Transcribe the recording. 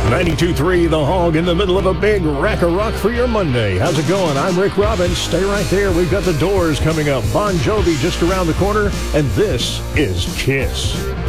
92.3 The Hog in the middle of a big rack of rock for your Monday. How's it going? I'm Rick Robbins. Stay right there. We've got the Doors coming up. Bon Jovi just around the corner. And this is KISS.